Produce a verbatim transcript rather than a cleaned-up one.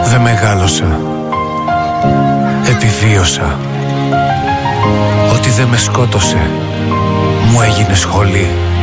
Δεν μεγάλωσα, επιβίωσα. Ό,τι δεν με σκότωσε μου έγινε σχολή.